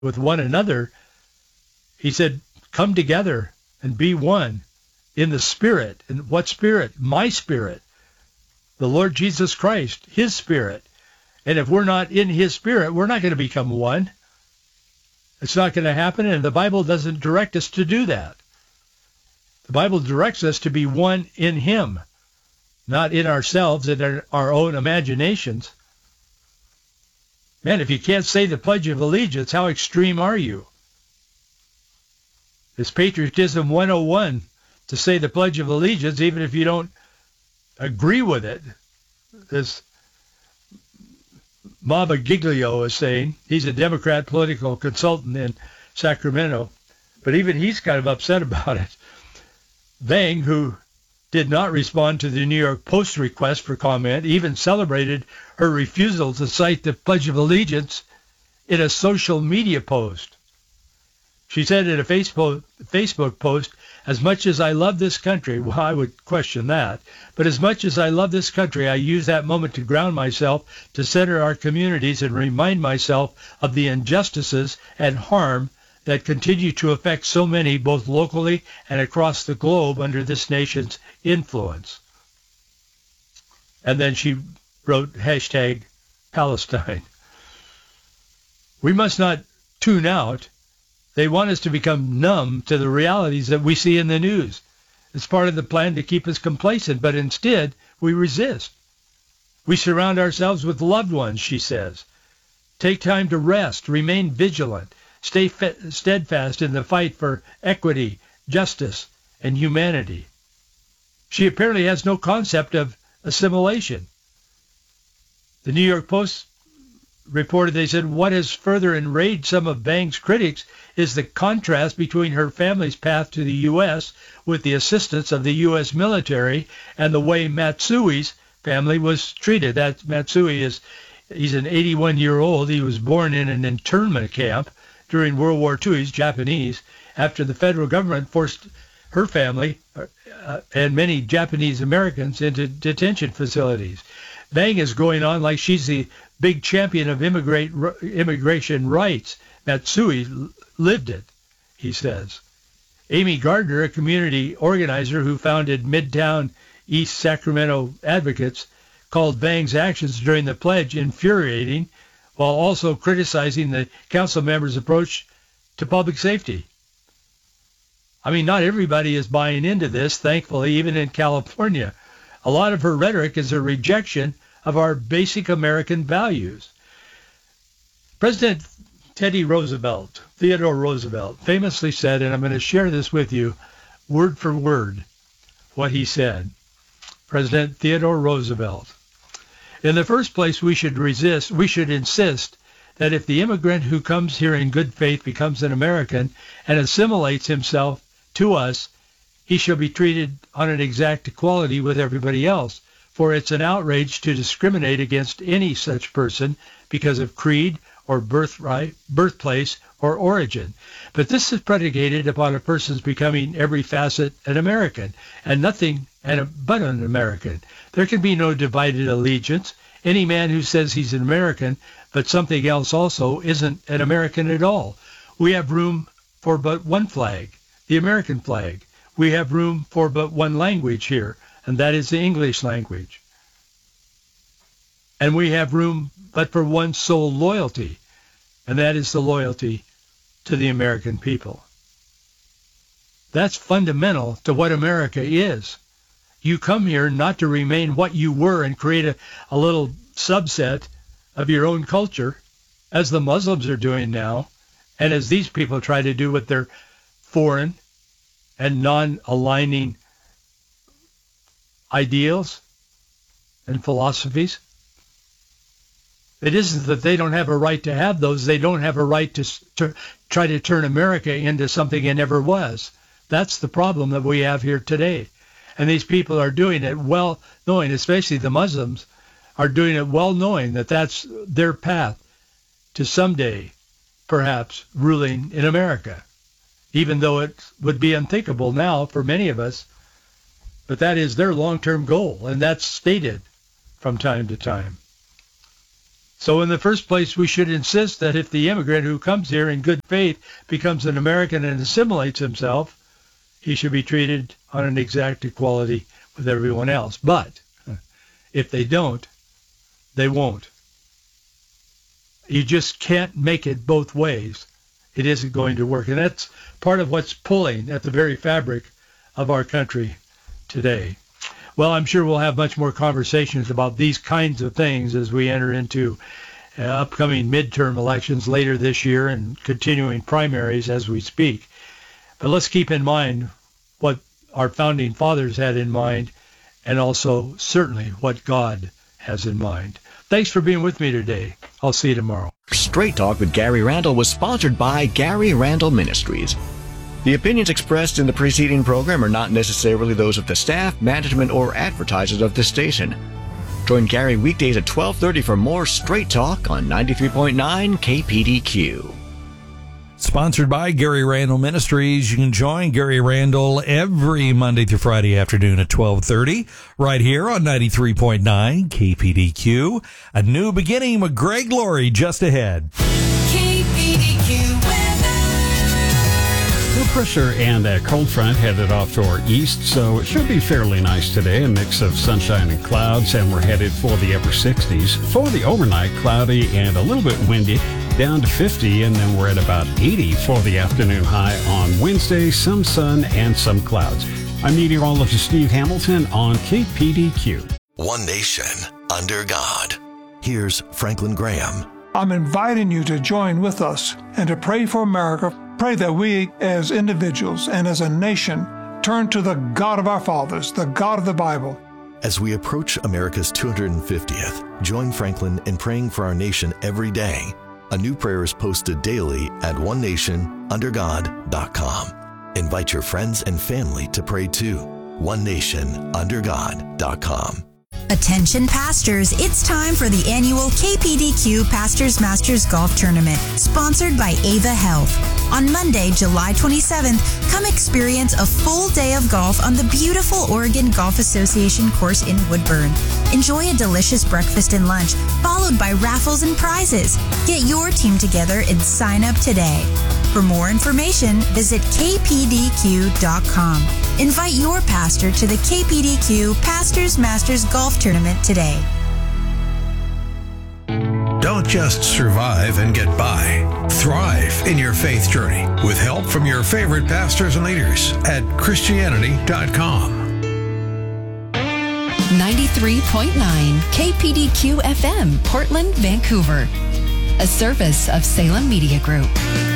with one another, he said, come together and be one in the Spirit. And what Spirit? My Spirit. The Lord Jesus Christ, his Spirit. And if we're not in his Spirit, we're not going to become one. It's not going to happen, and the Bible doesn't direct us to do that. The Bible directs us to be one in him, not in ourselves and in our own imaginations. Man, if you can't say the Pledge of Allegiance, how extreme are you? It's Patriotism 101 to say the Pledge of Allegiance, even if you don't agree with it. As Mama Giglio is saying, he's a Democrat political consultant in Sacramento, but even he's kind of upset about it. Vang, who did not respond to the New York Post request for comment, even celebrated her refusal to cite the Pledge of Allegiance in a social media post. She said in a Facebook post, as much as I love this country, well, I would question that, but as much as I love this country, I use that moment to ground myself, to center our communities, and remind myself of the injustices and harm that continue to affect so many, both locally and across the globe, under this nation's influence. And then she wrote hashtag Palestine. We must not tune out. They want us to become numb to the realities that we see in the news. It's part of the plan to keep us complacent, but instead we resist. We surround ourselves with loved ones, she says. Take time to rest, remain vigilant, stay steadfast in the fight for equity, justice, and humanity. She apparently has no concept of assimilation. The New York Post reported, they said, what has further enraged some of Vang's critics is the contrast between her family's path to the U.S. with the assistance of the U.S. military and the way Matsui's family was treated. That Matsui he's an 81-year-old. He was born in an internment camp during World War II. He's Japanese. After the federal government forced her family and many Japanese Americans into detention facilities. Vang is going on like she's the big champion of immigration rights. Matsui lived it, he says. Amy Gardner, a community organizer who founded Midtown East Sacramento Advocates, called Vang's actions during the pledge infuriating, while also criticizing the council members' approach to public safety. I mean, not everybody is buying into this, thankfully, even in California. A lot of her rhetoric is a rejection of our basic American values. President Theodore Roosevelt, famously said, and I'm going to share this with you word for word, what he said. President Theodore Roosevelt. In the first place, we should insist that if the immigrant who comes here in good faith becomes an American and assimilates himself to us, he shall be treated on an exact equality with everybody else, for it's an outrage to discriminate against any such person because of creed or birthright, birthplace, or origin. But this is predicated upon a person's becoming every facet an American, and nothing but an American. There can be no divided allegiance. Any man who says he's an American, but something else also, isn't an American at all. We have room for but one flag, the American flag. We have room for but one language here, and that is the English language. And we have room but for one sole loyalty, and that is the loyalty to the American people. That's fundamental to what America is. You come here not to remain what you were and create a little subset of your own culture, as the Muslims are doing now, and as these people try to do with their foreign and non-aligning ideals and philosophies. It isn't that they don't have a right to have those. They don't have a right to try to turn America into something it never was. That's the problem that we have here today. And these people are doing it well knowing, especially the Muslims, are doing it well knowing that that's their path to someday, perhaps, ruling in America, even though it would be unthinkable now for many of us. But that is their long-term goal, and that's stated from time to time. So in the first place, we should insist that if the immigrant who comes here in good faith becomes an American and assimilates himself, he should be treated on an exact equality with everyone else. But if they don't, they won't. You just can't make it both ways. It isn't going to work. And that's part of what's pulling at the very fabric of our country today. Well, I'm sure we'll have much more conversations about these kinds of things as we enter into upcoming midterm elections later this year and continuing primaries as we speak. But let's keep in mind what our founding fathers had in mind, and also certainly what God has in mind. Thanks for being with me today. I'll see you tomorrow. Straight Talk with Gary Randall was sponsored by Gary Randall Ministries. The opinions expressed in the preceding program are not necessarily those of the staff, management, or advertisers of this station. Join Gary weekdays at 12:30 for more Straight Talk on 93.9 KPDQ. Sponsored by Gary Randall Ministries. You can join Gary Randall every Monday through Friday afternoon at 12:30 right here on 93.9 KPDQ. A new beginning with Greg Laurie just ahead. KPDQ weather. Low pressure and a cold front headed off to our east, so it should be fairly nice today. A mix of sunshine and clouds, and we're headed for the upper 60s. For the overnight, cloudy and a little bit windy, down to 50, and then we're at about 80 for the afternoon high on Wednesday. Some sun and some clouds. I'm meteorologist Steve Hamilton on KPDQ. One nation under God. Here's Franklin Graham. I'm inviting you to join with us and to pray for America. Pray that we as individuals and as a nation turn to the God of our fathers, the God of the Bible. As we approach America's 250th, join Franklin in praying for our nation every day. A new prayer is posted daily at onenationundergod.com. Invite your friends and family to pray too. onenationundergod.com. Attention pastors, it's time for the annual KPDQ Pastors Masters Golf Tournament, sponsored by Ava Health. On Monday, July 27th, come experience a full day of golf on the beautiful Oregon Golf Association course in Woodburn. Enjoy a delicious breakfast and lunch, followed by raffles and prizes. Get your team together and sign up today. For more information, visit kpdq.com. Invite your pastor to the KPDQ Pastors Masters Golf Tournament today. Don't just survive and get by. Thrive in your faith journey with help from your favorite pastors and leaders at Christianity.com. 93.9 KPDQ FM, Portland, Vancouver. A service of Salem Media Group.